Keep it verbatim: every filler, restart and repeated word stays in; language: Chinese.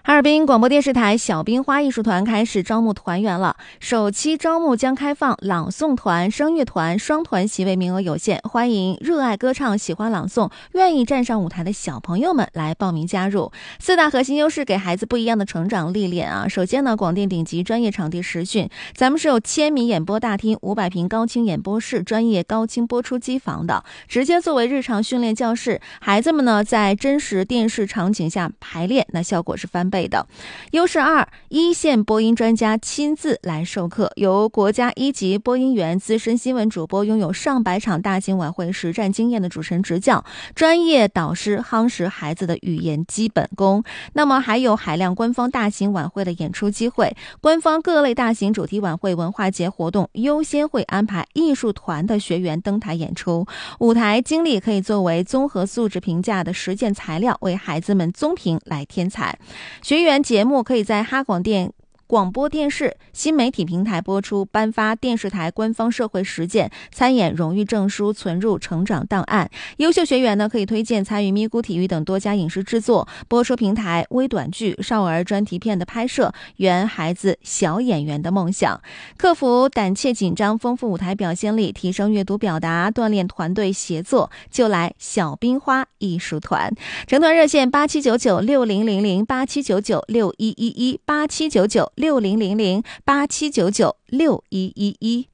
哈尔滨广播电视台小冰花艺术团开始招募团员了，首期招募将开放朗诵团、声乐团、双团席位，名额有限，欢迎热爱歌唱、喜欢朗诵、愿意站上舞台的小朋友们来报名加入。四大核心优势给孩子不一样的成长历练啊！首先呢，广电顶级专业场地实训，咱们是有千米演播大厅、五百平高清演播室、专业高清播出机房的，直接作为日常训练教室，孩子们呢在真实电视场景下排练，那效果是翻倍的。优势二，一线播音专家亲自来授课，由国家一级播音员、资深新闻主播，拥有上百场大型晚会实战经验的主持人执教，专业导师夯实孩子的语言基本功。那么还有海量官方大型晚会的演出机会，官方各类大型主题晚会、文化节活动优先会安排艺术团的学员登台演出，舞台经历可以作为综合素质评价的实践材料，为孩子们综评来添彩。学员节目可以在哈广电广播电视新媒体平台播出，颁发电视台官方社会实践参演荣誉证书，存入成长档案。优秀学员呢，可以推荐参与咪咕体育等多家影视制作，播出平台微短剧、少儿专题片的拍摄，圆孩子小演员的梦想。克服胆怯紧张，丰富舞台表现力，提升阅读表达，锻炼团队协作，就来小冰花艺术团。成团热线八七九九六零零零八七九九六一一一八七九九六零零零八七九九六一一一。